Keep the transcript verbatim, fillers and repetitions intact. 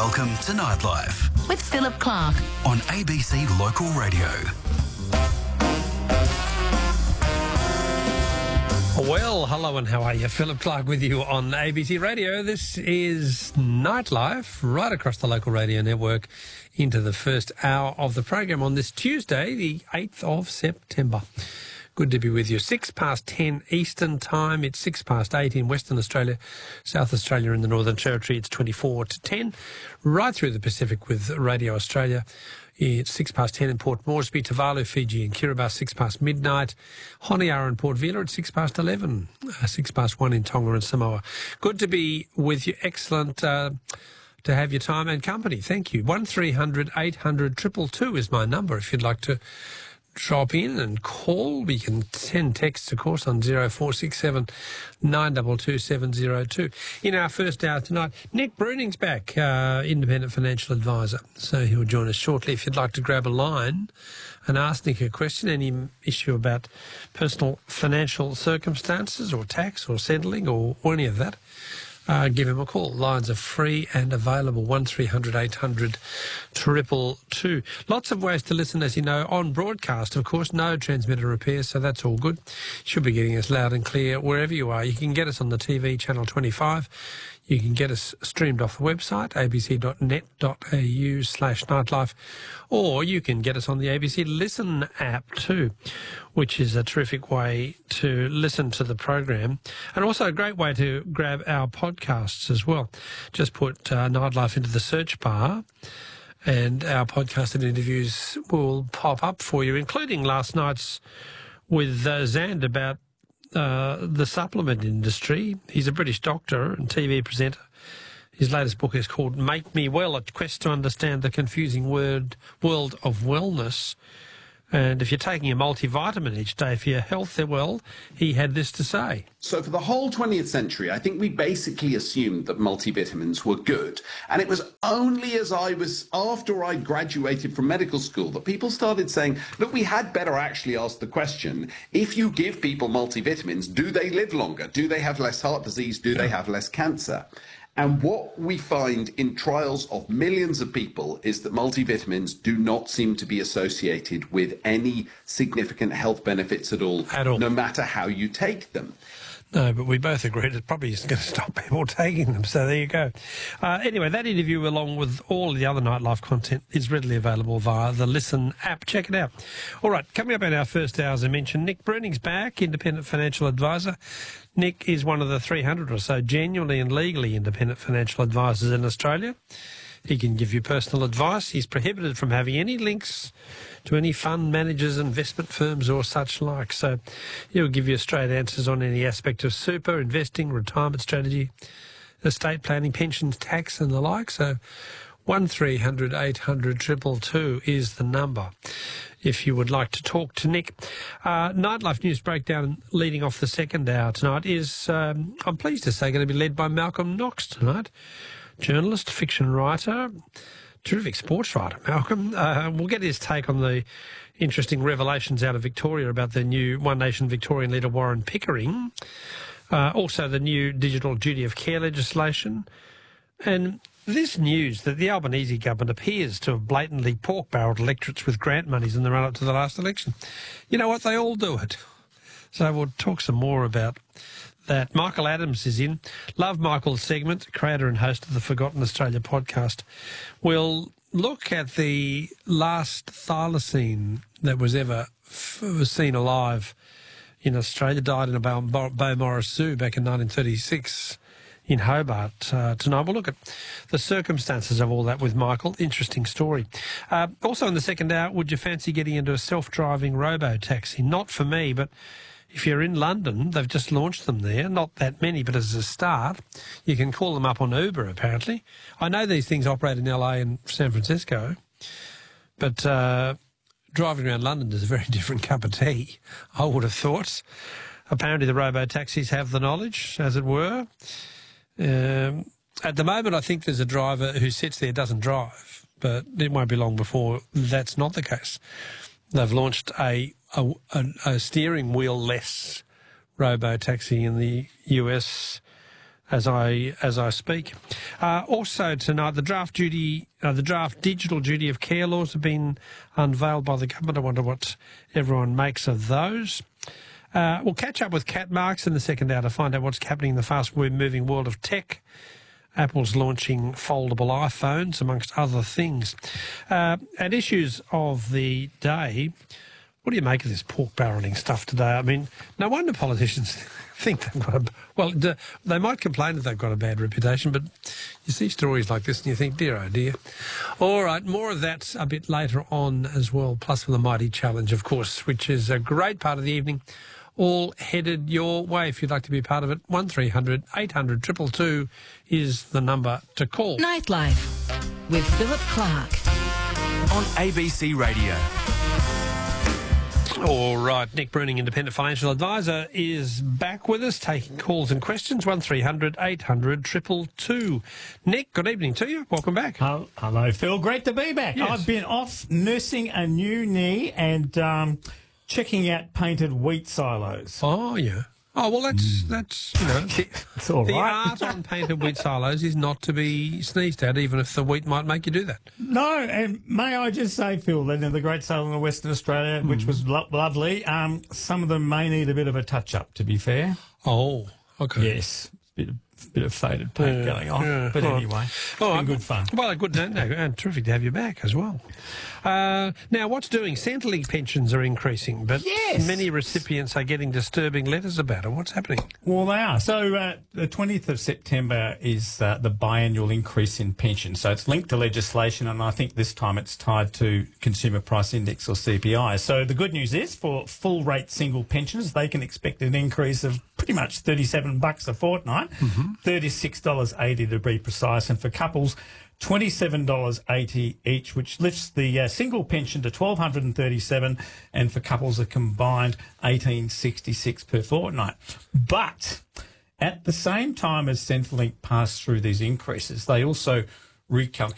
Welcome to Nightlife with Philip Clark on A B C Local Radio. Well, hello and how are you? Philip Clark with you on A B C Radio. This is Nightlife right across the local radio network into the first hour of the program on this Tuesday, the eighth of September. Good to be with you. Six past ten Eastern time. It's six past eight in Western Australia, South Australia and the Northern Territory. It's twenty-four to ten. Right through the Pacific with Radio Australia. It's six past ten in Port Moresby, Tuvalu, Fiji and Kiribati, six past midnight. Honiara and Port Vila at six past eleven. Uh, six past one in Tonga and Samoa. Good to be with you. Excellent uh, to have your time and company. Thank you. one three hundred eight hundred two two two is my number if you'd like to drop in and call. We can send texts, of course, on zero four six seven nine two two seven zero two. In our first hour tonight, Nick Bruning's back, uh, independent financial advisor. So he'll join us shortly. If you'd like to grab a line and ask Nick a question, any issue about personal financial circumstances or tax or settling or, or any of that, Uh, give him a call. Lines are free and available. one three hundred eight hundred two two two. Lots of ways to listen, as you know, on broadcast, of course. No transmitter repairs, so that's all good. Should be getting us loud and clear wherever you are. You can get us on the T V, Channel twenty-five. You can get us streamed off the website, abc.net.au slash nightlife, or you can get us on the A B C Listen app too, which is a terrific way to listen to the program, and also a great way to grab our podcasts as well. Just put uh, Nightlife into the search bar, and our podcasted interviews will pop up for you, including last night's with uh, Zand about Uh, the supplement industry. He's a British doctor and T V presenter. His latest book is called Make Me Well, A Quest to Understand the Confusing word, World of Wellness. And if you're taking a multivitamin each day for your health, well, he had this to say. So for the whole twentieth century, I think we basically assumed that multivitamins were good. And it was only as I was, after I graduated from medical school, that people started saying, look, we had better actually ask the question, if you give people multivitamins, do they live longer? Do they have less heart disease? Do they have less cancer? And what we find in trials of millions of people is that multivitamins do not seem to be associated with any significant health benefits at all, at all. no matter how you take them. No, but we both agreed it probably isn't going to stop people taking them. So there you go. Uh, anyway, that interview, along with all the other Nightlife content, is readily available via the Listen app. Check it out. All right, coming up in our first hour, as I mentioned, Nick Bruning's back, independent financial advisor. Nick is one of the three hundred or so genuinely and legally independent financial advisors in Australia. He can give you personal advice. He's prohibited from having any links to any fund managers, investment firms or such like. So he'll give you straight answers on any aspect of super, investing, retirement strategy, estate planning, pensions, tax and the like. So one three hundred eight hundred two two two is the number if you would like to talk to Nick. Uh, Nightlife News Breakdown leading off the second hour tonight is, um, I'm pleased to say, going to be led by Malcolm Knox tonight. Journalist, fiction writer, terrific sports writer, Malcolm. Uh, we'll get his take on the interesting revelations out of Victoria about the new One Nation Victorian leader Warren Pickering. Uh, also the new digital duty of care legislation. And this news that the Albanese government appears to have blatantly pork-barrelled electorates with grant monies in the run-up to the last election. You know what? They all do it. So we'll talk some more about that. Michael Adams is in. Love Michael's segment, creator and host of the Forgotten Australia podcast. We'll look at the last thylacine that was ever f- was seen alive in Australia, died in a Bow, Bow Morris Zoo back in nineteen thirty-six in Hobart. Uh, tonight we'll look at the circumstances of all that with Michael. Interesting story. Uh, also in the second hour, would you fancy getting into a self-driving robo-taxi? Not for me, but if you're in London, they've just launched them there. Not that many, but as a start, you can call them up on Uber, apparently. I know these things operate in L A and San Francisco, but uh, driving around London is a very different cup of tea, I would have thought. Apparently the robo-taxis have the knowledge, as it were. Um, at the moment, I think there's a driver who sits there, doesn't drive, but it won't be long before that's not the case. They've launched a a, a, a steering wheel-less robo-taxi in the U S as I as I speak. Uh, also tonight, the draft duty, uh, the draft digital duty of care laws have been unveiled by the government. I wonder what everyone makes of those. Uh, we'll catch up with Kat Marks in the second hour to find out what's happening in the fast-moving world of tech. Apple's launching foldable iPhones, amongst other things. Uh, and issues of the day, what do you make of this pork barrelling stuff today? I mean, no wonder politicians think they've got a... Well, they might complain that they've got a bad reputation, but you see stories like this and you think, dear, oh dear. All right, more of that a bit later on as well, plus for the Mighty Challenge, of course, which is a great part of the evening, all headed your way. If you'd like to be part of it, one three hundred eight hundred two two two is the number to call. Nightlife with Philip Clark on A B C Radio. All right, Nick Bruning, Independent Financial Advisor, is back with us, taking calls and questions, one three hundred eight hundred two two two. Nick, good evening to you. Welcome back. Hello, hello, Phil. Great to be back. Yes. I've been off nursing a new knee and um, checking out painted wheat silos. Oh, yeah. Oh, well, that's, that's you know, the, It's all the right. art on painted wheat silos is not to be sneezed at, even if the wheat might make you do that. No, and may I just say, Phil, that in the Great Sale in Western Australia, which was lo- lovely, um, some of them may need a bit of a touch-up, to be fair. Oh, okay. Yes, bit of, bit of faded paint Yeah, going on. yeah. But All right. anyway, it's All been right. good fun. Well, good, no, no, and terrific to have you back as well. Uh, now, what's doing? Centrelink pensions are increasing, but Yes. many recipients are getting disturbing letters about it. What's happening? Well, they are. So uh, the twentieth of September is uh, the biannual increase in pension. So it's linked to legislation, and I think this time it's tied to Consumer Price Index or C P I. So the good news is for full rate single pensioners, they can expect an increase of pretty much thirty-seven bucks a fortnight, mm-hmm. thirty-six dollars eighty to be precise. And for couples, twenty-seven dollars eighty each, which lifts the uh, single pension to one thousand two hundred thirty-seven dollars, and for couples a combined eighteen sixty-six per fortnight. But at the same time as Centrelink passed through these increases, they also recalculated